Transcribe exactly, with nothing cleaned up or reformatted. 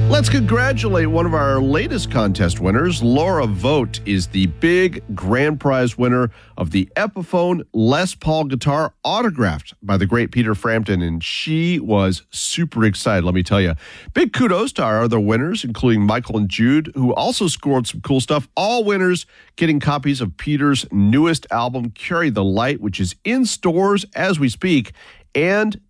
Let's congratulate one of our latest contest winners. Laura Vogt is the big grand prize winner of the Epiphone Les Paul guitar autographed by the great Peter Frampton, and she was super excited, let me tell you. Big kudos to our other winners, including Michael and Jude, who also scored some cool stuff. All winners getting copies of Peter's newest album, Carry the Light, which is in stores as we speak, and